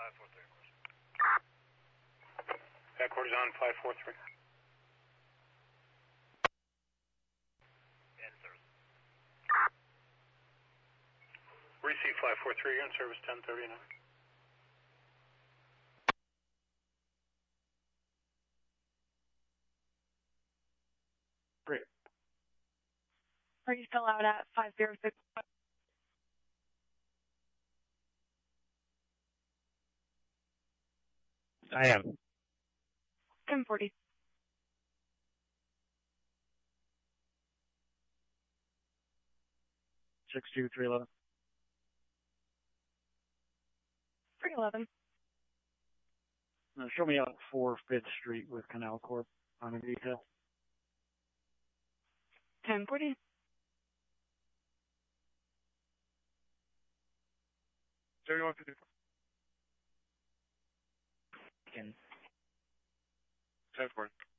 Headquarters on 543. Receive 543, you're in service 1039. Great. Are you still out at 506? I am. 1040. Six two 311. 311. Show me out 4 5th Street with Canal Corp on a detail. 1040. So you want to do? 10-4.